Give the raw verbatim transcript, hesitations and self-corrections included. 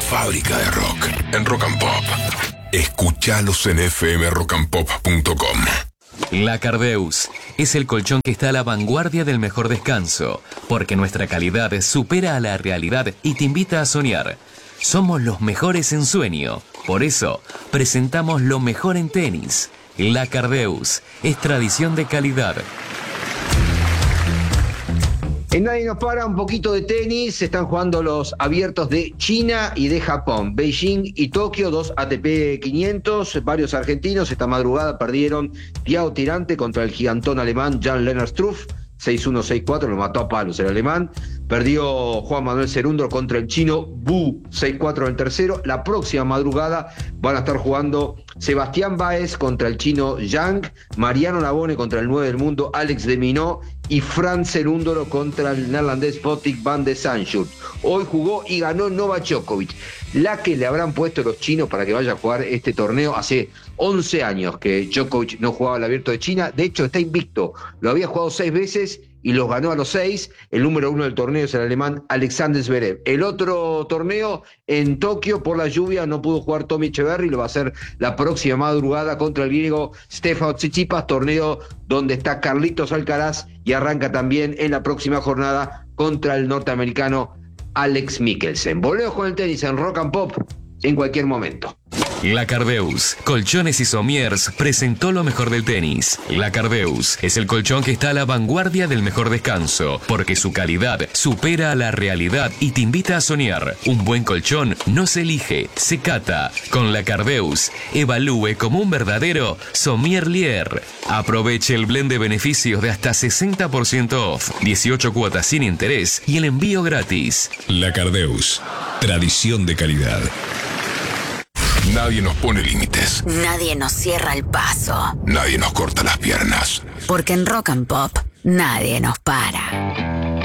fábrica de rock en Rock and Pop. Escuchalos en f m rock and pop punto com. La Cardeus es el colchón que está a la vanguardia del mejor descanso, porque nuestra calidad supera a la realidad y te invita a soñar. Somos los mejores en sueño, por eso presentamos lo mejor en tenis. La Cardeus es tradición de calidad. En Nadie Nos Para, un poquito de tenis. Se están jugando los abiertos de China y de Japón. Beijing y Tokio, dos A T P quinientos. Varios argentinos esta madrugada perdieron. Thiago Tirante contra el gigantón alemán Jan-Lennard Struff. seis uno, seis cuatro, lo mató a palos el alemán. Perdió Juan Manuel Cerúndolo contra el chino Bu, seis cuatro en el tercero. La próxima madrugada van a estar jugando Sebastián Báez contra el chino Yang, Mariano Navone contra el nueve del mundo Alex de Minaur y Fran Cerúndolo contra el neerlandés Botic van de Zandschulp. Hoy jugó y ganó Novak Djokovic. La que le habrán puesto los chinos para que vaya a jugar este torneo. Hace once años que Djokovic no jugaba el Abierto de China. De hecho, está invicto. Lo había jugado seis veces y los ganó a los seis. El número uno del torneo es el alemán Alexander Zverev. El otro torneo en Tokio, por la lluvia, no pudo jugar Tommy Echeverry. Lo va a hacer la próxima madrugada contra el griego Stefanos Tsitsipas. Torneo donde está Carlitos Alcaraz y arranca también en la próxima jornada contra el norteamericano Alex Mikkelsen. Volvemos con el tenis en Rock and Pop en cualquier momento. La Cardeus, Colchones y Somiers presentó lo mejor del tenis. La Cardeus es el colchón que está a la vanguardia del mejor descanso, porque su calidad supera a la realidad y te invita a soñar. Un buen colchón no se elige, se cata. Con La Cardeus, evalúe como un verdadero sommelier. Aproveche el blend de beneficios de hasta sesenta por ciento off, dieciocho cuotas sin interés y el envío gratis. La Cardeus, tradición de calidad. Nadie nos pone límites. Nadie nos cierra el paso. Nadie nos corta las piernas. Porque en Rock and Pop nadie nos para.